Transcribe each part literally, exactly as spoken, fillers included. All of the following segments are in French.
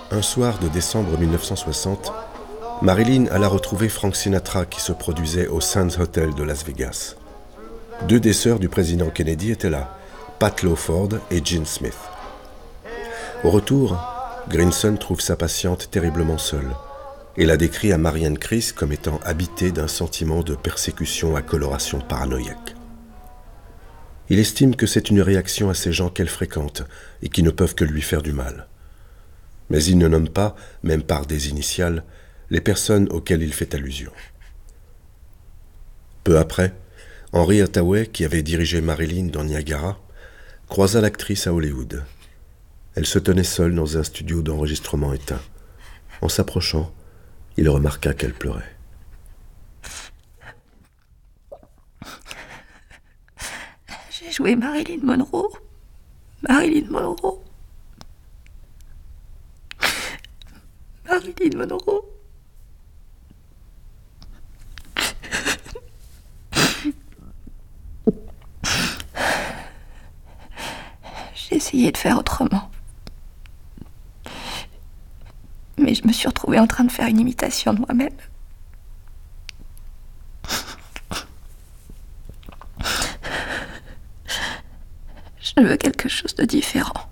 Un soir de décembre mille neuf cent soixante, Marilyn alla retrouver Frank Sinatra qui se produisait au Sands Hotel de Las Vegas. Deux des sœurs du président Kennedy étaient là, Pat Lawford et Jean Smith. Au retour, Grinson trouve sa patiente terriblement seule et la décrit à Marianne Chris comme étant habitée d'un sentiment de persécution à coloration paranoïaque. Il estime que c'est une réaction à ces gens qu'elle fréquente et qui ne peuvent que lui faire du mal. Mais il ne nomme pas, même par des initiales, les personnes auxquelles il fait allusion. Peu après, Henry Hathaway, qui avait dirigé Marilyn dans Niagara, croisa l'actrice à Hollywood. Elle se tenait seule dans un studio d'enregistrement éteint. En s'approchant, il remarqua qu'elle pleurait. J'ai joué Marilyn Monroe. Marilyn Monroe. Marilyn Monroe. J'ai essayé de faire autrement. Mais je me suis retrouvée en train de faire une imitation de moi-même. Je veux quelque chose de différent.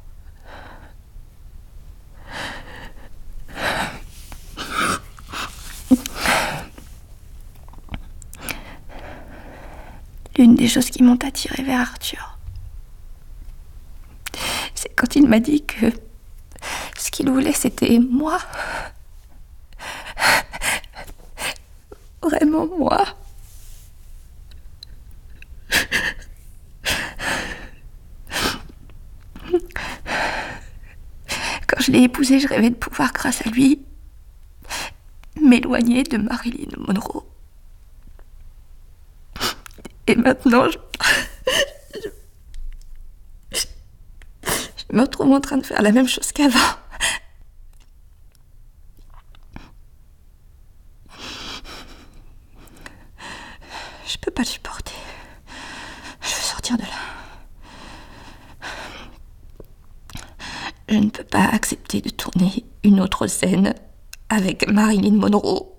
L'une des choses qui m'ont attirée vers Arthur, c'est quand il m'a dit que ce qu'il voulait, c'était moi. Vraiment moi. Quand je l'ai épousé, je rêvais de pouvoir, grâce à lui, m'éloigner de Marilyn Monroe. Et maintenant, je... je... je me retrouve en train de faire la même chose qu'avant. Je peux pas le supporter. Je veux sortir de là. Je ne peux pas accepter de tourner une autre scène avec Marilyn Monroe.